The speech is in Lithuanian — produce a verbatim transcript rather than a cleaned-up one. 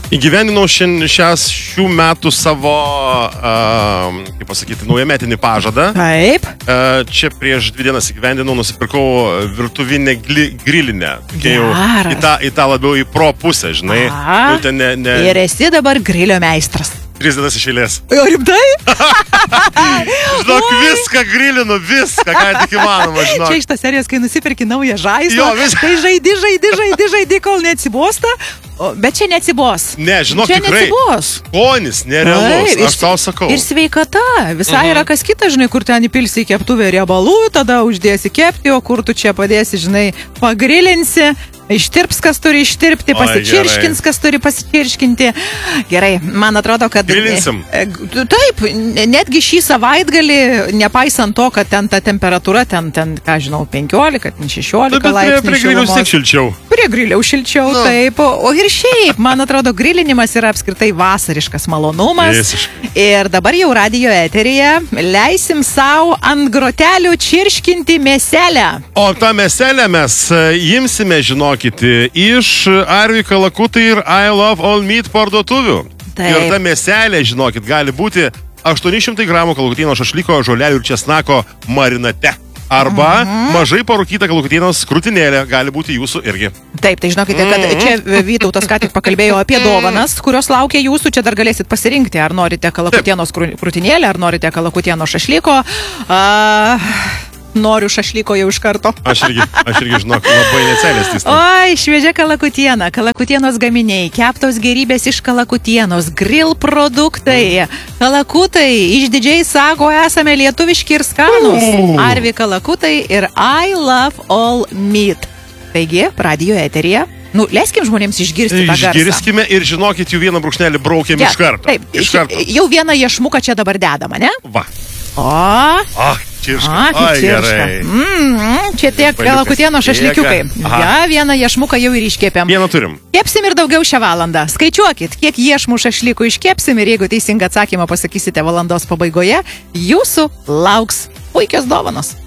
Įgyvendinau šias šių metų savo, uh, kaip pasakyti, naujametinį pažadą. Taip. Uh, čia prieš dvi dienas įgyvendinau, nusipirkau virtuvinę grilinę. Geras. Į tą, į tą labiau į pro pusę, žinai. Nu, ten ne, ne... Ir esi dabar grilio meistras. Tris dienas iš eilės. O rimtai? Žinok, viską grilinu, viską, ką tik įmanoma, žinok. Čia iš tas serijos, kai nusipirki naują žaislą, jo, viską. Tai žaidi, žaidi, žaidi, žaidi, kol neatsibosta. O, bet čia neatsibos. Ne, žinok, čia tikrai. Neatsibos. Skonis, nerealus, Taip, aš tau sakau. Ir sveikata. Visai mhm. yra kas kita, žinai, kur ten įpilsi į keptuvę riebalų, tada uždėsi kepti, o kur tu čia padėsi, žinai, pagrilinsi. Ištirps, kas turi ištirpti, pasičirškins, kas turi pasičirškinti. Gerai, man atrodo, kad... Grilinsim. Taip, netgi šį savaitgalį, nepaisant to, kad ten ta temperatūra, ten, ten ką žinau, penkiolika, šešiolika laipsnių. Prie griliaus tik šilčiau. Prie griliaus šilčiau, no. Taip. O ir šiaip, man atrodo, grilinimas yra apskritai vasariškas malonumas. Visiškai. Ir dabar jau radijo eteryje leisim savo ant grotelių čirškinti mėselę. O tą mėselę mes imsime, žinokite, iš Arvi Kalakutai ir I Love All Meat parduotuvių. Taip. Ir ta mėselė, žinokit, gali būti aštuoni šimtai gramų kalakutieno šašlyko, žolelių ir česnako marinate. Arba mhm. mažai parūkyta kalakutienos krūtinėlė gali būti jūsų irgi. Taip, tai žinokite, kad čia Vytautas ką tik pakalbėjo apie dovanas, kurios laukia jūsų. Čia dar galėsit pasirinkti, ar norite kalakutienos krūtinėlę, ar norite kalakutieno šašlyko. Uh... Noriu šašlyko jau iš karto. Aš irgi, aš irgi žinok, labai necelės. Oi, šviežia kalakutiena, kalakutienos gaminiai, keptos gerybės iš kalakutienos, grill produktai, kalakutai, išdidžiai sako, esame lietuviški ir skanūs. Arvi Kalakutai ir I Love All Meat. Taigi, radijo eteryje. Nu, leiskim žmonėms išgirsti tą garsą. Išgirskime ir žinokit, jų vieną brūkšnelį braukėm ja, iš karto. Taip, iš karto. Jau vieną iešmuką čia dabar dedama, ne? Va. O, ah, čirška. A, Ai, čirška. Mm, čia tiek kalakutieno šašlykiukai. Ja, vieną iešmuką jau ir iškėpėm. Vieną turim. Kepsim ir daugiau šią valandą. Skaičiuokit, kiek iešmų šašlykų iškepsim ir jeigu teisingą atsakymą pasakysite valandos pabaigoje, jūsų lauks puikios dovanos.